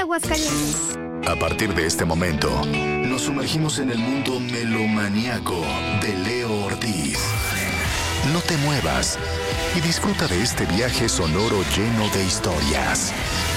Aguascalientes. A partir de este momento, nos sumergimos en el mundo melomaníaco de Leo Ortiz. No te muevas y disfruta de este viaje sonoro lleno de historias.